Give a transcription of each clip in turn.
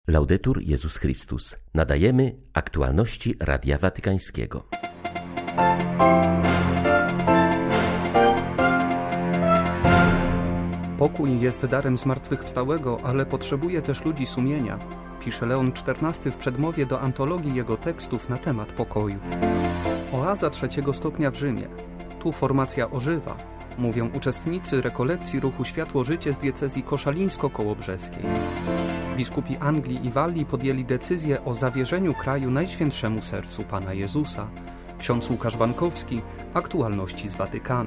Laudetur Jezus Chrystus. Nadajemy aktualności Radia Watykańskiego. Pokój jest darem zmartwychwstałego, ale potrzebuje też ludzi sumienia, pisze Leon XIV w przedmowie do antologii jego tekstów na temat pokoju. Oaza trzeciego stopnia w Rzymie. Tu formacja ożywa, mówią uczestnicy rekolekcji ruchu Światło-Życie z diecezji koszalińsko-kołobrzeskiej. Biskupi Anglii i Walii podjęli decyzję o zawierzeniu kraju Najświętszemu Sercu Pana Jezusa. Ksiądz Łukasz Bankowski, aktualności z Watykanu.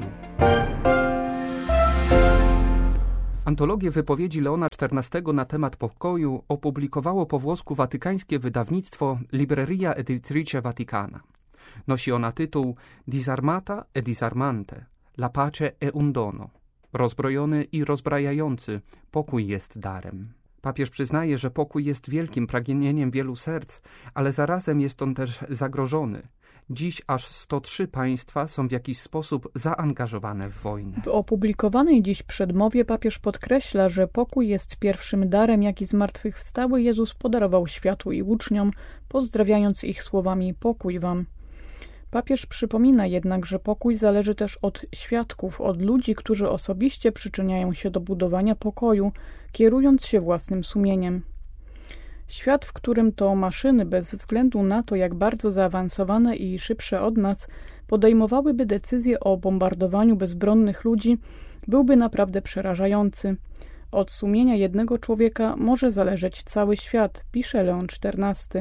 Antologię wypowiedzi Leona XIV na temat pokoju opublikowało po włosku watykańskie wydawnictwo Libreria Editrice Vaticana. Nosi ona tytuł Disarmata e disarmante, la pace è un dono. Rozbrojony i rozbrajający, pokój jest darem. Papież przyznaje, że pokój jest wielkim pragnieniem wielu serc, ale zarazem jest on też zagrożony. Dziś aż 103 państwa są w jakiś sposób zaangażowane w wojnę. W opublikowanej dziś przedmowie papież podkreśla, że pokój jest pierwszym darem, jaki zmartwychwstały Jezus podarował światu i uczniom, pozdrawiając ich słowami „Pokój wam”. Papież przypomina jednak, że pokój zależy też od świadków, od ludzi, którzy osobiście przyczyniają się do budowania pokoju, kierując się własnym sumieniem. Świat, w którym to maszyny, bez względu na to, jak bardzo zaawansowane i szybsze od nas, podejmowałyby decyzje o bombardowaniu bezbronnych ludzi, byłby naprawdę przerażający. Od sumienia jednego człowieka może zależeć cały świat, pisze Leon XIV.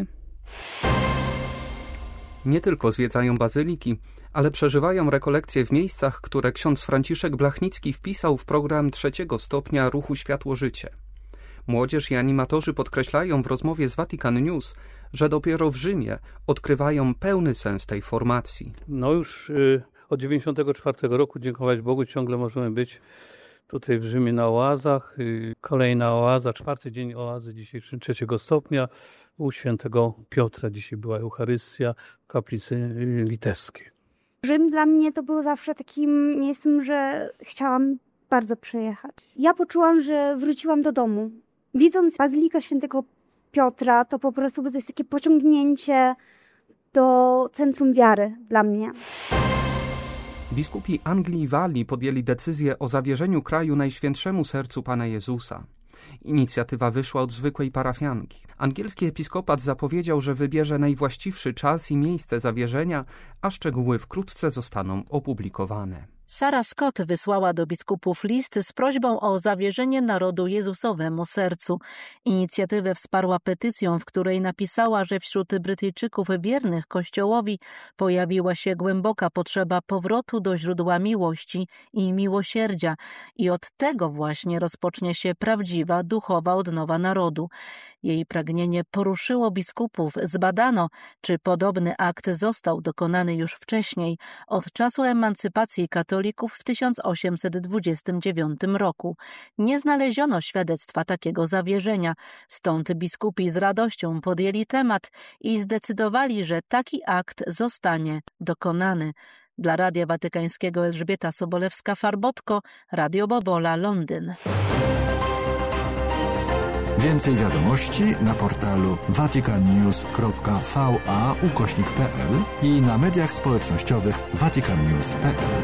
Nie tylko zwiedzają bazyliki, ale przeżywają rekolekcje w miejscach, które ksiądz Franciszek Blachnicki wpisał w program trzeciego stopnia ruchu Światło-Życie. Młodzież i animatorzy podkreślają w rozmowie z Vatican News, że dopiero w Rzymie odkrywają pełny sens tej formacji. Już od 1994 roku, dziękować Bogu, ciągle możemy być tutaj w Rzymie na oazach. Kolejna oaza, 4. dzień oazy dzisiejszy trzeciego stopnia u świętego Piotra. Dzisiaj była Eucharystia w kaplicy litewskiej. Rzym dla mnie to był zawsze takim miejscem, że chciałam bardzo przyjechać. Ja poczułam, że wróciłam do domu. Widząc Bazylikę Świętego Piotra, to po prostu to jest takie pociągnięcie do centrum wiary dla mnie. Biskupi Anglii i Walii podjęli decyzję o zawierzeniu kraju Najświętszemu Sercu Pana Jezusa. Inicjatywa wyszła od zwykłej parafianki. Angielski episkopat zapowiedział, że wybierze najwłaściwszy czas i miejsce zawierzenia, a szczegóły wkrótce zostaną opublikowane. Sarah Scott wysłała do biskupów list z prośbą o zawierzenie narodu Jezusowemu Sercu. Inicjatywę wsparła petycją, w której napisała, że wśród Brytyjczyków wiernych Kościołowi pojawiła się głęboka potrzeba powrotu do źródła miłości i miłosierdzia i od tego właśnie rozpocznie się prawdziwa duchowa odnowa narodu. Jej pragnienie poruszyło biskupów. Zbadano, czy podobny akt został dokonany już wcześniej, od czasu emancypacji katolików w 1829 roku. Nie znaleziono świadectwa takiego zawierzenia, stąd biskupi z radością podjęli temat i zdecydowali, że taki akt zostanie dokonany. Dla Radia Watykańskiego Elżbieta Sobolewska-Farbotko, Radio Bobola, Londyn. Więcej wiadomości na portalu vaticannews.va/pl i na mediach społecznościowych vaticannews.pl.